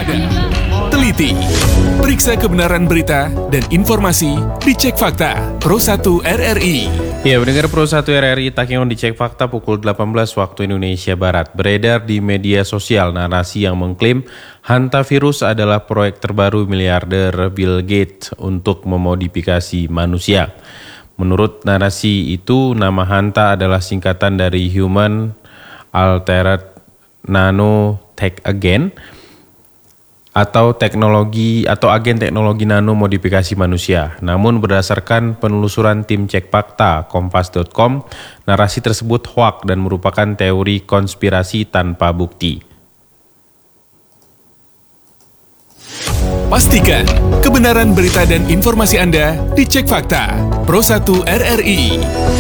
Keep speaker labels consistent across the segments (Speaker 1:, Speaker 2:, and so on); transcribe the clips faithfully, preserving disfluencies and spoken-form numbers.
Speaker 1: teliti, periksa kebenaran berita dan informasi, dicek fakta. Pro satu R R I.
Speaker 2: Ya, pendengar Pro satu R R I, Takengon dicek fakta pukul delapan belas waktu Indonesia Barat. Beredar di media sosial narasi yang mengklaim hantavirus adalah proyek terbaru miliarder Bill Gates untuk memodifikasi manusia. Menurut narasi itu, nama Hanta adalah singkatan dari Human Altered Nanotech Agent atau teknologi atau agen teknologi nano modifikasi manusia. Namun berdasarkan penelusuran tim cek fakta kompas dot com, narasi tersebut hoak dan merupakan teori konspirasi tanpa bukti.
Speaker 1: Pastikan kebenaran berita dan informasi Anda dicek fakta. Pro satu R R I.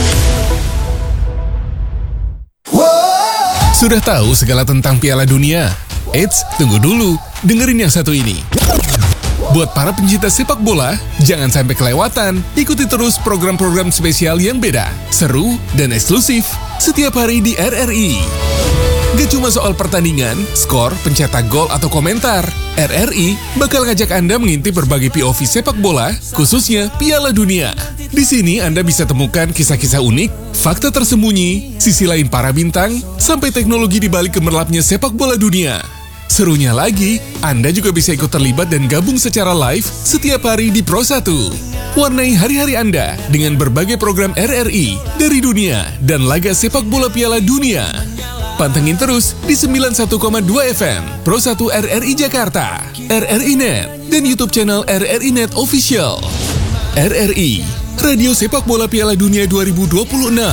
Speaker 1: Sudah tahu segala tentang Piala Dunia? Eits, tunggu dulu, dengerin yang satu ini. Buat para pencinta sepak bola, jangan sampai kelewatan. Ikuti terus program-program spesial yang beda, seru, dan eksklusif setiap hari di R R I. Gak cuma soal pertandingan, skor, pencetak gol, atau komentar. R R I bakal ngajak Anda mengintip berbagai P O V sepak bola, khususnya Piala Dunia. Di sini Anda bisa temukan kisah-kisah unik, fakta tersembunyi, sisi lain para bintang, sampai teknologi di balik gemerlapnya sepak bola dunia. Serunya lagi, Anda juga bisa ikut terlibat dan gabung secara live setiap hari di Pro satu. Warnai hari-hari Anda dengan berbagai program R R I dari dunia dan laga sepak bola Piala Dunia. Pantengin terus di sembilan puluh satu koma dua F M Pro satu R R I Jakarta, R R I Net, dan YouTube channel R R I Net Official. R R I, Radio Sepak Bola Piala Dunia dua ribu dua puluh enam.